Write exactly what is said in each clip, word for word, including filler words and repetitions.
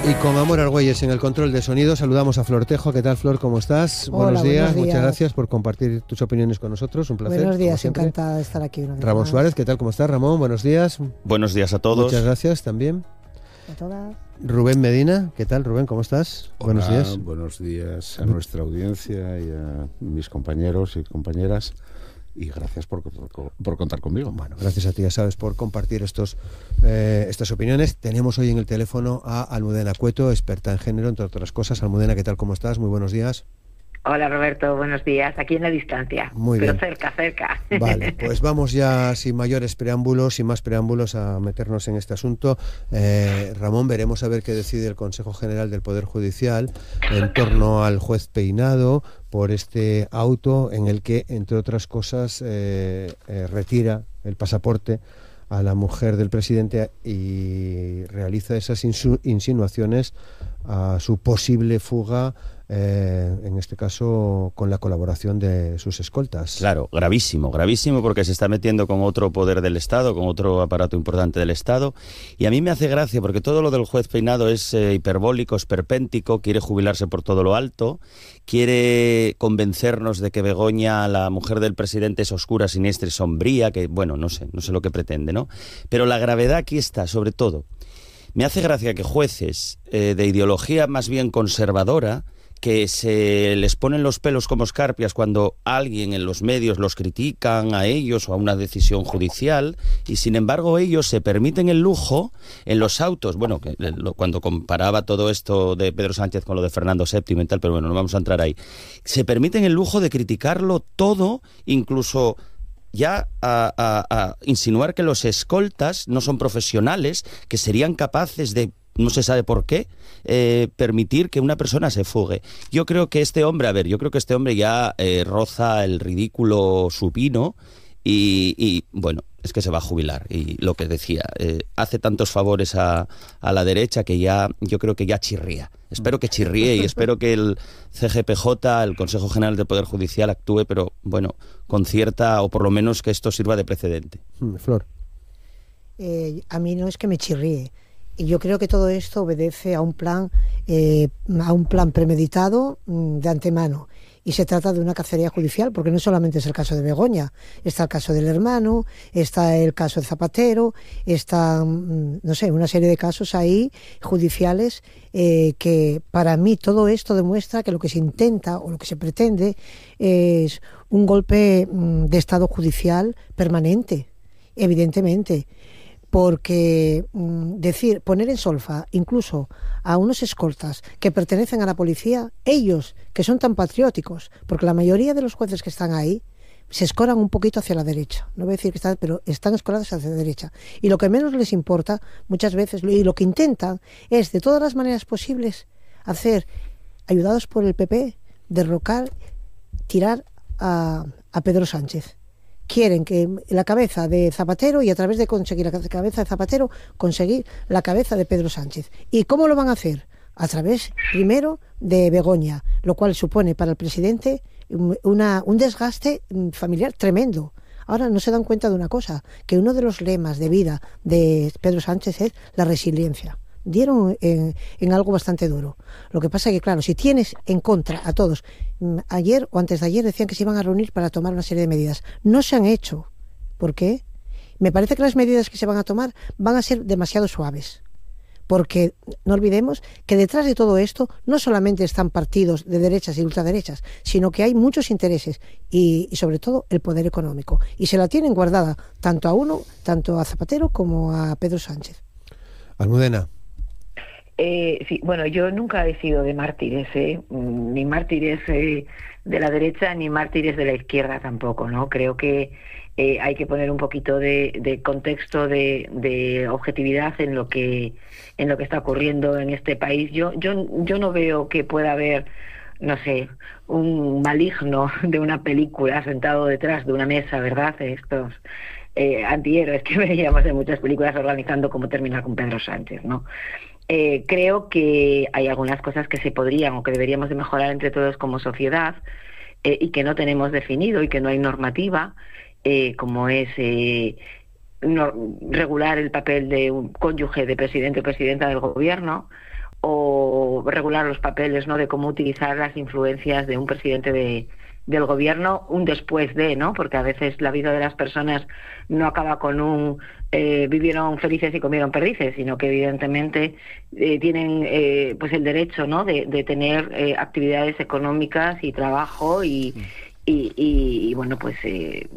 Y con Amor Argüelles en el control de sonido, saludamos a Flor Tejo. ¿Qué tal, Flor? ¿Cómo estás? Hola, buenos, días. buenos días, muchas gracias por compartir tus opiniones con nosotros, un placer. Buenos días, encantada de estar aquí una vez Ramón más. Suárez, ¿qué tal? ¿Cómo estás, Ramón? Buenos días. Buenos días a todos. Muchas gracias también. A todas. Rubén Medina, ¿qué tal, Rubén? ¿Cómo estás? Hola, buenos días. Buenos días a nuestra audiencia y a mis compañeros y compañeras. Y gracias por, por contar conmigo. Bueno, gracias a ti, ya sabes, por compartir estos eh, estas opiniones. Tenemos hoy en el teléfono a Almudena Cueto, experta en género, entre otras cosas. Almudena, ¿qué tal? ¿Cómo estás? Muy buenos días. Hola, Roberto, buenos días. Aquí en la distancia, Muy pero bien. cerca, cerca. Vale, pues vamos ya sin mayores preámbulos, sin más preámbulos, a meternos en este asunto. Eh, Ramón, veremos a ver qué decide el Consejo General del Poder Judicial en torno al juez Peinado por este auto en el que, entre otras cosas, eh, eh, retira el pasaporte a la mujer del presidente y realiza esas insu- insinuaciones a su posible fuga, eh, en este caso con la colaboración de sus escoltas. Claro, gravísimo, gravísimo, porque se está metiendo con otro poder del Estado, con otro aparato importante del Estado, y a mí me hace gracia porque todo lo del juez Peinado es eh, hiperbólico, esperpéntico, quiere jubilarse por todo lo alto, quiere convencernos de que Begoña, la mujer del presidente, es oscura, siniestra y sombría, que bueno, no sé, no sé lo que pretende, ¿no? Pero la gravedad aquí está, sobre todo. Me hace gracia que jueces eh, de ideología más bien conservadora, que se les ponen los pelos como escarpias cuando alguien en los medios los critican a ellos o a una decisión judicial, y sin embargo ellos se permiten el lujo en los autos, bueno, que lo, cuando comparaba todo esto de Pedro Sánchez con lo de Fernando séptimo y tal, pero bueno, no vamos a entrar ahí, se permiten el lujo de criticarlo todo, incluso ya a, a, a insinuar que los escoltas no son profesionales, que serían capaces de, no se sabe por qué, eh, permitir que una persona se fugue. Yo creo que este hombre, a ver, yo creo que este hombre ya eh, roza el ridículo supino y, y, bueno, es que se va a jubilar. Y lo que decía, eh, hace tantos favores a, a la derecha que ya, yo creo que ya chirría. Espero que chirríe y espero que el C G P J, el Consejo General del Poder Judicial, actúe, pero bueno, con cierta, o por lo menos que esto sirva de precedente. Flor. Eh, a mí no es que me chirríe. Y yo creo que todo esto obedece a un plan, eh, a un plan premeditado mm, de antemano. Y se trata de una cacería judicial, porque no solamente es el caso de Begoña, está el caso del hermano, está el caso de Zapatero, está, mm, no sé, una serie de casos ahí judiciales eh, que para mí todo esto demuestra que lo que se intenta o lo que se pretende es un golpe mm, de estado judicial permanente, evidentemente. Porque mmm, decir, poner en solfa incluso a unos escoltas que pertenecen a la policía, ellos que son tan patrióticos, porque la mayoría de los jueces que están ahí se escoran un poquito hacia la derecha, no voy a decir que están, pero están escorados hacia la derecha, y lo que menos les importa muchas veces, y lo que intentan es de todas las maneras posibles hacer, ayudados por el P P, derrocar, tirar a, a Pedro Sánchez. Quieren que la cabeza de Zapatero, y a través de conseguir la cabeza de Zapatero, conseguir la cabeza de Pedro Sánchez. ¿Y cómo lo van a hacer? A través, primero, de Begoña, lo cual supone para el presidente una, un desgaste familiar tremendo. Ahora no se dan cuenta de una cosa, que uno de los lemas de vida de Pedro Sánchez es la resiliencia. Dieron en, en algo bastante duro. Lo que pasa es que, claro, si tienes en contra a todos, ayer o antes de ayer decían que se iban a reunir para tomar una serie de medidas. No se han hecho. ¿Por qué? Me parece que las medidas que se van a tomar van a ser demasiado suaves. Porque no olvidemos que detrás de todo esto no solamente están partidos de derechas y ultraderechas, sino que hay muchos intereses y, y sobre todo el poder económico. Y se la tienen guardada tanto a uno, tanto a Zapatero como a Pedro Sánchez. Almudena. Eh, sí, bueno, yo nunca he sido de mártires, ¿eh? Ni mártires eh, de la derecha ni mártires de la izquierda tampoco, ¿no? Creo que eh, hay que poner un poquito de, de contexto, de, de objetividad en lo que en lo que está ocurriendo en este país. Yo yo yo no veo que pueda haber, no sé, un maligno de una película sentado detrás de una mesa, ¿verdad? Estos eh, antihéroes que veíamos en muchas películas organizando cómo terminar con Pedro Sánchez, ¿no? Eh, creo que hay algunas cosas que se podrían o que deberíamos de mejorar entre todos como sociedad eh, y que no tenemos definido y que no hay normativa, eh, como es eh, no, regular el papel de un cónyuge de presidente o presidenta del gobierno, o regular los papeles, ¿no?, de cómo utilizar las influencias de un presidente de, del gobierno, un después de, ¿no? Porque a veces la vida de las personas no acaba con un eh, vivieron felices y comieron perdices, sino que evidentemente eh, tienen eh, pues el derecho, ¿no?, de, de tener eh, actividades económicas y trabajo y, y, y, y bueno, pues eh,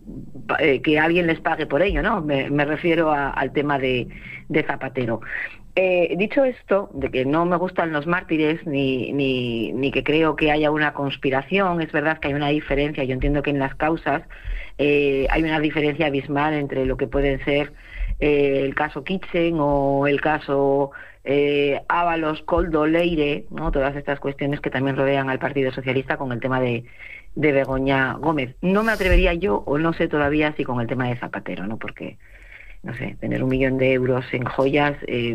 eh, que alguien les pague por ello, ¿no? Me, me refiero a, al tema de, de Zapatero. Eh, dicho esto, de que no me gustan los mártires ni, ni, ni que creo que haya una conspiración, es verdad que hay una diferencia. Yo entiendo que en las causas eh, hay una diferencia abismal entre lo que pueden ser eh, el caso Kitchen o el caso eh, Ábalos, Koldo, Leire, ¿no?, todas estas cuestiones que también rodean al Partido Socialista con el tema de, de Begoña Gómez. No me atrevería yo, o no sé todavía si con el tema de Zapatero, ¿no?, porque no sé, tener un millón de euros en joyas eh,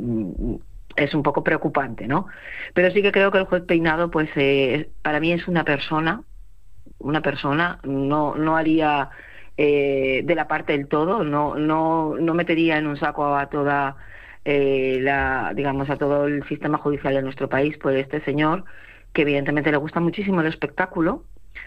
es un poco preocupante, ¿no? Pero sí que creo que el juez Peinado, pues eh, para mí es una persona, una persona, no no haría eh, de la parte del todo, no no no metería en un saco a toda eh, la, digamos, a todo el sistema judicial de nuestro país por este señor, que evidentemente le gusta muchísimo el espectáculo,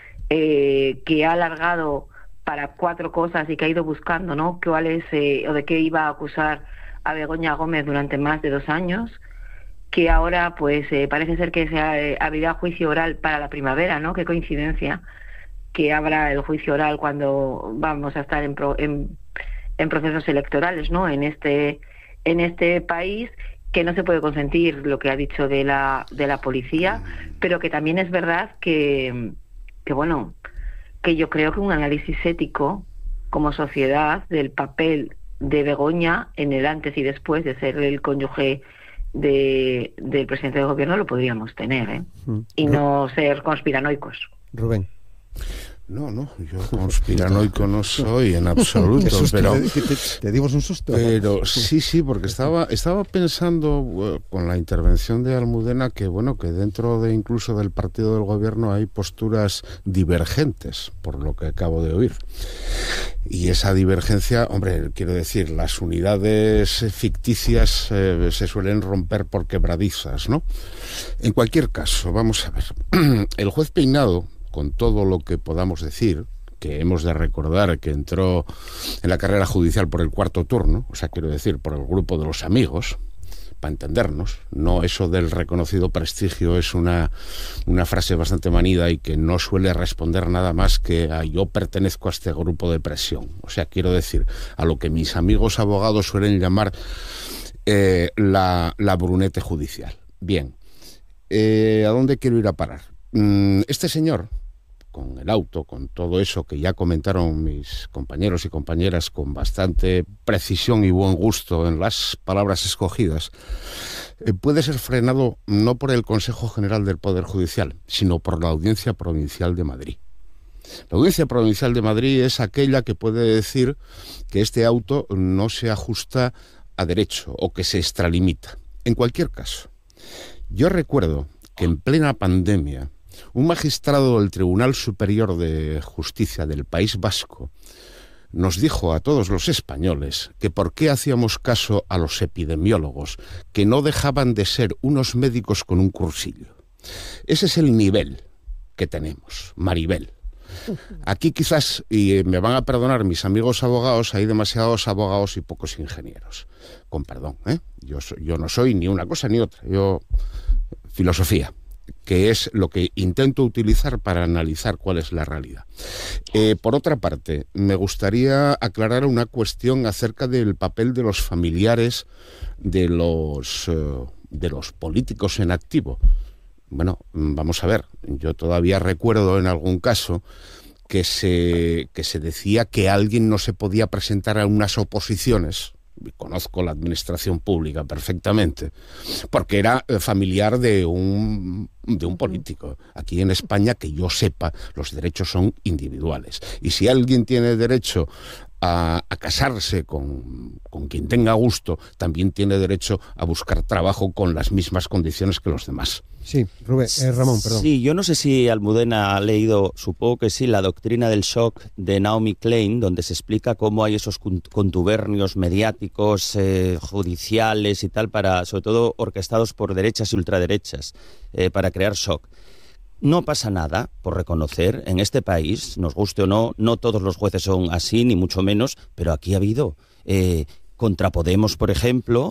eh, que ha alargado para cuatro cosas y que ha ido buscando, ¿no?, cuál es eh, o de qué iba a acusar a Begoña Gómez durante más de dos años, que ahora pues eh, parece ser que se ha, eh, abrirá juicio oral para la primavera, ¿no? Qué coincidencia que abra el juicio oral cuando vamos a estar en, pro, en, en procesos electorales, ¿no?, en este en este país, que no se puede consentir lo que ha dicho de la de la policía, pero que también es verdad que que bueno, que yo creo que un análisis ético como sociedad del papel de Begoña en el antes y después de ser el cónyuge de, del presidente del gobierno lo podríamos tener, ¿eh? Mm. Y no ser conspiranoicos. Rubén. No, no, yo conspiranoico no soy en absoluto, pero te, te, te dimos un susto. Pero sí, sí, porque estaba estaba pensando bueno, con la intervención de Almudena que bueno, que dentro de incluso del partido del gobierno hay posturas divergentes, por lo que acabo de oír. Y esa divergencia, hombre, quiero decir, las unidades ficticias eh, se suelen romper por quebradizas, ¿no? En cualquier caso, vamos a ver. El juez Peinado, con todo lo que podamos decir, que hemos de recordar que entró en la carrera judicial por el cuarto turno, o sea, quiero decir, por el grupo de los amigos, para entendernos, no eso del reconocido prestigio es una, una frase bastante manida y que no suele responder nada más que a yo pertenezco a este grupo de presión. O sea, quiero decir, a lo que mis amigos abogados suelen llamar eh, la, la brunete judicial. Bien, eh, ¿a dónde quiero ir a parar? Mm, este señor, con el auto, con todo eso que ya comentaron mis compañeros y compañeras con bastante precisión y buen gusto en las palabras escogidas, eh, puede ser frenado no por el Consejo General del Poder Judicial, sino por la Audiencia Provincial de Madrid. La Audiencia Provincial de Madrid es aquella que puede decir que este auto no se ajusta a derecho o que se extralimita. En cualquier caso, yo recuerdo que en plena pandemia un magistrado del Tribunal Superior de Justicia del País Vasco nos dijo a todos los españoles que por qué hacíamos caso a los epidemiólogos, que no dejaban de ser unos médicos con un cursillo. Ese es el nivel que tenemos, Maribel. Aquí quizás, y me van a perdonar mis amigos abogados, hay demasiados abogados y pocos ingenieros. Con perdón, ¿eh? Yo, yo no soy ni una cosa ni otra, yo filosofía, que es lo que intento utilizar para analizar cuál es la realidad. Eh, por otra parte, me gustaría aclarar una cuestión acerca del papel de los familiares de los, uh, de los políticos en activo. Bueno, vamos a ver, yo todavía recuerdo en algún caso que se, que se decía que alguien no se podía presentar a unas oposiciones. Conozco la administración pública perfectamente, porque era familiar de un, de un político. Aquí en España, que yo sepa, los derechos son individuales. Y si alguien tiene derecho a, a casarse con, con quien tenga gusto, también tiene derecho a buscar trabajo con las mismas condiciones que los demás. Sí, Rubén, eh, Ramón, perdón. Sí, yo no sé si Almudena ha leído, supongo que sí, La doctrina del shock de Naomi Klein, donde se explica cómo hay esos contubernios mediáticos, eh, judiciales y tal, para, sobre todo orquestados por derechas y ultraderechas, eh, para crear shock. No pasa nada por reconocer, en este país, nos guste o no, no todos los jueces son así, ni mucho menos, pero aquí ha habido... Eh, contra Podemos, por ejemplo,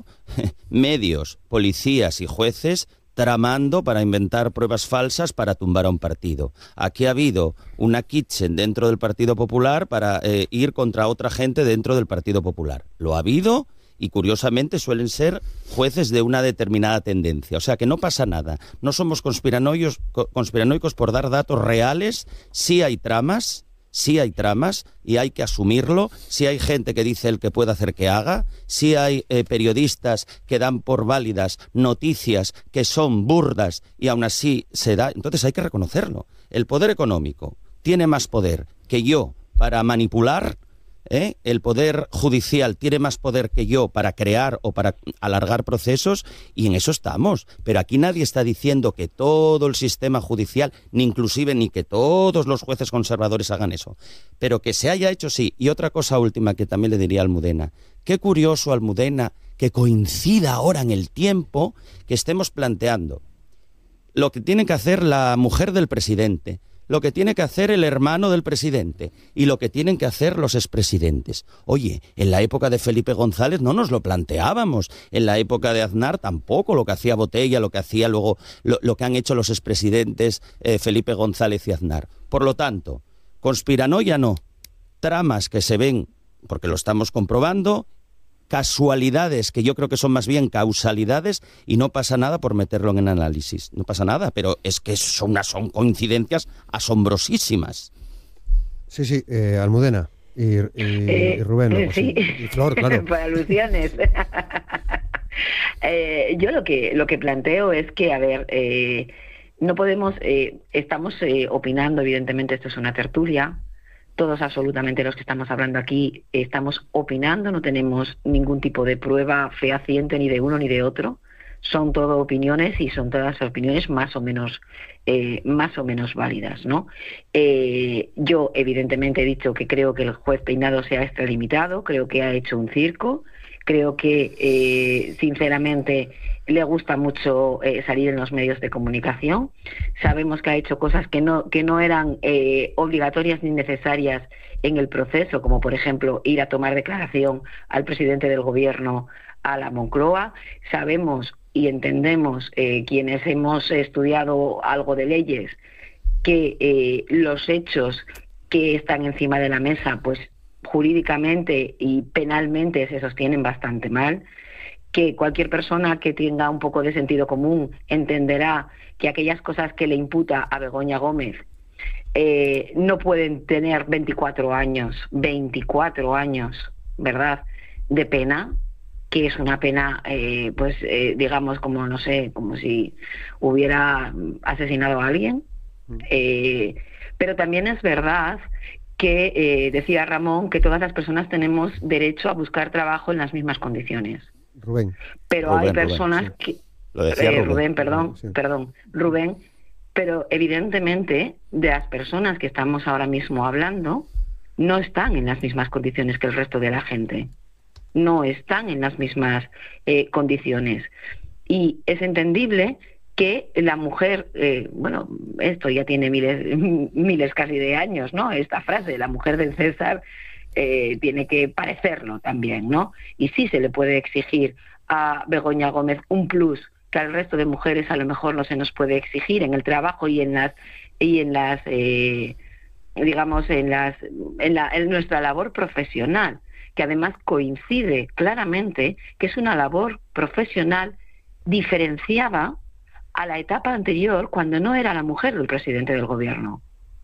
medios, policías y jueces tramando para inventar pruebas falsas para tumbar a un partido. Aquí ha habido una kitchen dentro del Partido Popular para eh, ir contra otra gente dentro del Partido Popular. Lo ha habido y, curiosamente, suelen ser jueces de una determinada tendencia. O sea, que no pasa nada. No somos conspiranoicos, conspiranoicos por dar datos reales. Sí hay tramas, sí hay tramas y hay que asumirlo. Sí hay gente que dice el que puede hacer que haga. Sí hay eh, periodistas que dan por válidas noticias que son burdas y aún así se da. Entonces hay que reconocerlo. El poder económico tiene más poder que yo para manipular. ¿Eh? El poder judicial tiene más poder que yo para crear o para alargar procesos y en eso estamos. Pero aquí nadie está diciendo que todo el sistema judicial, ni inclusive ni que todos los jueces conservadores hagan eso. Pero que se haya hecho, sí. Y otra cosa última que también le diría a Almudena. Qué curioso, Almudena, que coincida ahora en el tiempo que estemos planteando lo que tiene que hacer la mujer del presidente, lo que tiene que hacer el hermano del presidente y lo que tienen que hacer los expresidentes. Oye, en la época de Felipe González no nos lo planteábamos, en la época de Aznar tampoco, lo que hacía Botella, lo que hacía luego, lo, lo que han hecho los expresidentes eh, Felipe González y Aznar. Por lo tanto, conspiranoia no, tramas que se ven, porque lo estamos comprobando, casualidades que yo creo que son más bien causalidades y no pasa nada por meterlo en el análisis, no pasa nada, pero es que son, unas, son coincidencias asombrosísimas. Sí, sí, eh, Almudena y, y, eh, y Rubén luego, sí. sí. Y Flor, claro. Por alusiones. eh, yo lo que lo que planteo es que, a ver, eh, no podemos, eh, estamos eh, opinando, evidentemente esto es una tertulia. Todos absolutamente los que estamos hablando aquí estamos opinando, no tenemos ningún tipo de prueba fehaciente ni de uno ni de otro. Son todo opiniones y son todas opiniones más o menos eh, más o menos válidas, ¿no? Eh, yo evidentemente he dicho que creo que el juez Peinado se ha extralimitado, creo que ha hecho un circo, creo que eh, sinceramente le gusta mucho eh, salir en los medios de comunicación. Sabemos que ha hecho cosas que no que no eran eh, obligatorias ni necesarias en el proceso, como por ejemplo ir a tomar declaración al presidente del gobierno a la Moncloa. Sabemos y entendemos eh, quienes hemos estudiado algo de leyes que eh, los hechos que están encima de la mesa, pues jurídicamente y penalmente se sostienen bastante mal, que cualquier persona que tenga un poco de sentido común entenderá que aquellas cosas que le imputa a Begoña Gómez eh, no pueden tener veinticuatro años, veinticuatro años, ¿verdad?, de pena, que es una pena, eh, pues eh, digamos, como no sé, como si hubiera asesinado a alguien. Eh, pero también es verdad que, eh, decía Ramón, que todas las personas tenemos derecho a buscar trabajo en las mismas condiciones. Rubén. Pero Rubén, hay personas Rubén, sí. que... Lo decía eh, Rubén. Rubén, perdón, Sí. perdón, Rubén, pero evidentemente de las personas que estamos ahora mismo hablando no están en las mismas condiciones que el resto de la gente. No están en las mismas eh, condiciones. Y es entendible que la mujer, eh, bueno, esto ya tiene miles, miles casi de años, ¿no? Esta frase, la mujer del César, eh, tiene que parecerlo también, ¿no? Y sí se le puede exigir a Begoña Gómez un plus que al resto de mujeres a lo mejor no se nos puede exigir en el trabajo y en las y en las eh, digamos en las en, la, en nuestra labor profesional, que además coincide claramente que es una labor profesional diferenciada a la etapa anterior, cuando no era la mujer del presidente del gobierno.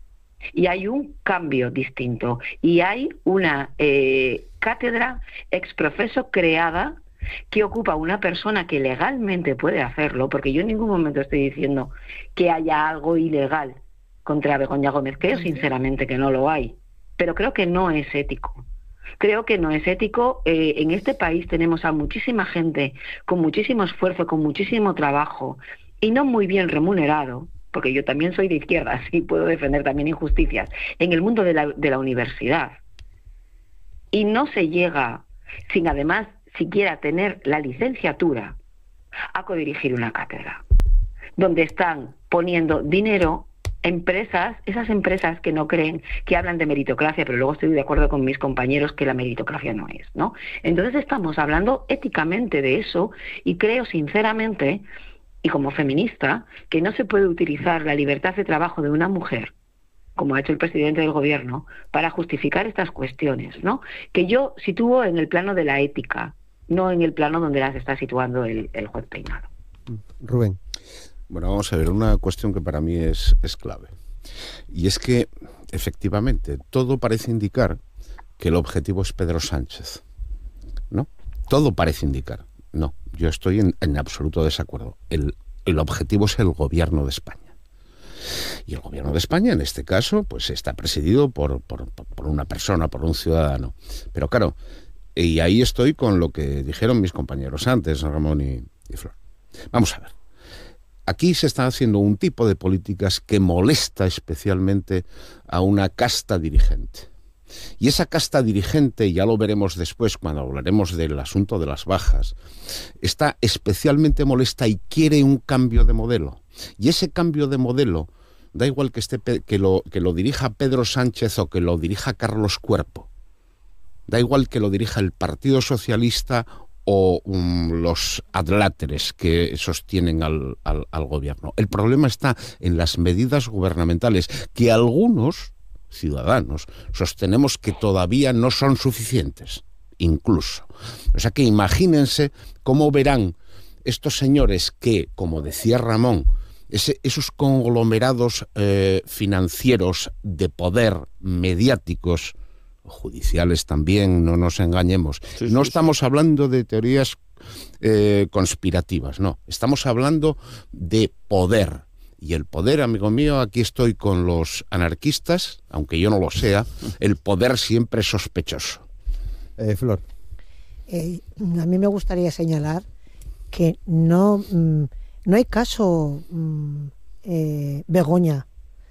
Y hay un cambio distinto. Y hay una eh, cátedra exprofeso creada que ocupa una persona que legalmente puede hacerlo, porque yo en ningún momento estoy diciendo que haya algo ilegal contra Begoña Gómez. Creo sinceramente que no lo hay. Pero creo que no es ético. Creo que no es ético. Eh, en este país tenemos a muchísima gente con muchísimo esfuerzo, con muchísimo trabajo y no muy bien remunerado, porque yo también soy de izquierda, así puedo defender también injusticias, en el mundo de la, de la universidad. Y no se llega, sin además siquiera tener la licenciatura, a codirigir una cátedra, donde están poniendo dinero empresas, esas empresas que no creen, que hablan de meritocracia, pero luego estoy de acuerdo con mis compañeros que la meritocracia no es, ¿no? Entonces estamos hablando éticamente de eso y creo sinceramente, y como feminista, que no se puede utilizar la libertad de trabajo de una mujer, como ha hecho el presidente del gobierno, para justificar estas cuestiones, ¿no? Que yo sitúo en el plano de la ética, no en el plano donde las está situando el, el juez Peinado. Rubén. Bueno, vamos a ver, una cuestión que para mí es, es clave. Y es que, efectivamente, todo parece indicar que el objetivo es Pedro Sánchez, ¿no? Todo parece indicar. No, yo estoy en, en absoluto desacuerdo. El, el objetivo es el gobierno de España. Y el gobierno de España, en este caso, pues está presidido por, por, por una persona, por un ciudadano. Pero claro, y ahí estoy con lo que dijeron mis compañeros antes, Ramón y, y Flor. Vamos a ver. Aquí se está haciendo un tipo de políticas que molesta especialmente a una casta dirigente. Y esa casta dirigente, ya lo veremos después cuando hablaremos del asunto de las bajas, está especialmente molesta y quiere un cambio de modelo. Y ese cambio de modelo, da igual que, esté, que, lo, que lo dirija Pedro Sánchez o que lo dirija Carlos Cuerpo, da igual que lo dirija el Partido Socialista o um, los adláteres que sostienen al, al, al gobierno. El problema está en las medidas gubernamentales que algunos ciudadanos sostenemos que todavía no son suficientes, incluso. O sea que imagínense cómo verán estos señores que, como decía Ramón, ese, esos conglomerados eh, financieros de poder, mediáticos, judiciales también, no nos engañemos. Sí, no sí, estamos sí. hablando de teorías eh, conspirativas, no. Estamos hablando de poder. Y el poder, amigo mío, aquí estoy con los anarquistas, aunque yo no lo sea, el poder siempre es sospechoso. Eh, Flor. Eh, a mí me gustaría señalar que no, mm, no hay caso mm, eh, Begoña.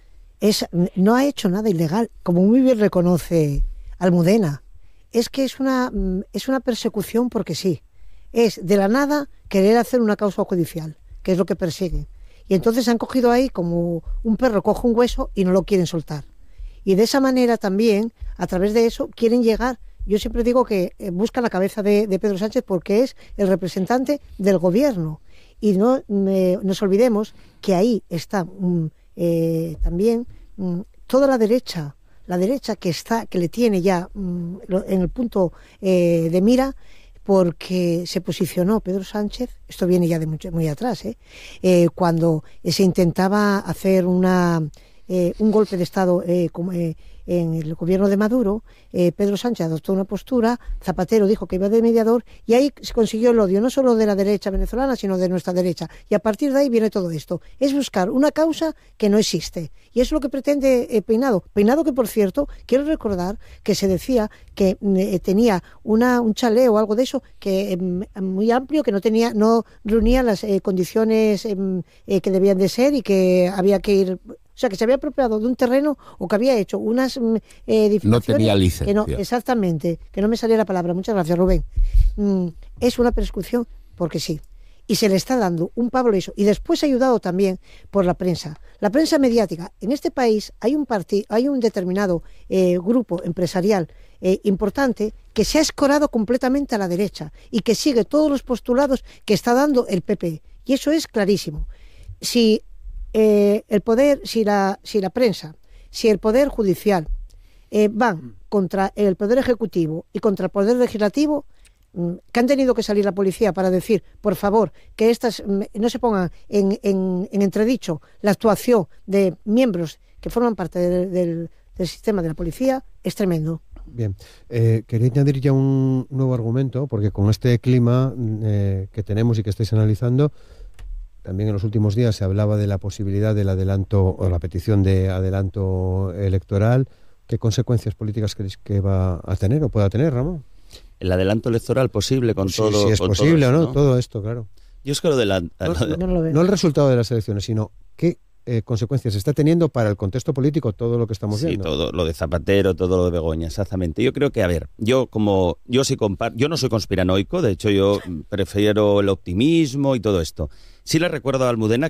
Es, no ha hecho nada ilegal, como muy bien reconoce Almudena. Es que es una, es una persecución porque sí. Es de la nada querer hacer una causa judicial, que es lo que persiguen. Y entonces han cogido ahí como un perro coge un hueso y no lo quieren soltar. Y de esa manera también, a través de eso, quieren llegar. Yo siempre digo que buscan la cabeza de, de Pedro Sánchez porque es el representante del gobierno. Y no eh, nos olvidemos que ahí está mm, eh, también mm, toda la derecha, la derecha que está, que le tiene ya mm, en el punto eh, de mira, porque se posicionó Pedro Sánchez, esto viene ya de muy, muy atrás, ¿eh? Eh, cuando se intentaba hacer una eh, un golpe de Estado eh, como, eh, en el gobierno de Maduro, eh, Pedro Sánchez adoptó una postura, Zapatero dijo que iba de mediador y ahí se consiguió el odio no solo de la derecha venezolana, sino de nuestra derecha. Y a partir de ahí viene todo esto. Es buscar una causa que no existe. Y eso es lo que pretende eh, Peinado. Peinado que, por cierto, quiero recordar que se decía que eh, tenía una, un chalet o algo de eso que eh, muy amplio, que no tenía, no reunía las eh, condiciones eh, eh, que debían de ser y que había que ir... O sea, que se había apropiado de un terreno o que había hecho unas eh, edificaciones... No tenía licencia. Que no, exactamente, que no me salía la palabra. Muchas gracias, Rubén. Mm, es una persecución porque sí. Y se le está dando un palo eso. Y después ayudado también por la prensa. La prensa mediática. En este país hay un partido, hay un determinado eh, grupo empresarial eh, importante que se ha escorado completamente a la derecha y que sigue todos los postulados que está dando el P P. Y eso es clarísimo. Si... Eh, el poder, si la, si la prensa, si el poder judicial eh, van contra el poder ejecutivo y contra el poder legislativo, mm, que han tenido que salir la policía para decir, por favor, que estas mm, no se pongan en, en, en entredicho la actuación de miembros que forman parte de, del, del sistema de la policía, es tremendo. Bien, eh, quería añadir ya un nuevo argumento, porque con este clima eh, que tenemos y que estáis analizando, también en los últimos días se hablaba de la posibilidad del adelanto o la petición de adelanto electoral. ¿Qué consecuencias políticas creéis que va a tener o pueda tener, Ramón? El adelanto electoral posible con Sí, todo. si es con posible todo o eso, no, ¿no? todo esto, claro. Yo es que lo de la... No, lo de- No lo veo. no el resultado de las elecciones, sino qué eh, consecuencias está teniendo para el contexto político todo lo que estamos Sí, viendo. todo lo de Zapatero, todo lo de Begoña, exactamente. Yo creo que, a ver, yo como yo sí compar, yo no soy conspiranoico, de hecho yo prefiero el optimismo y todo esto. Sí le recuerdo a Almudena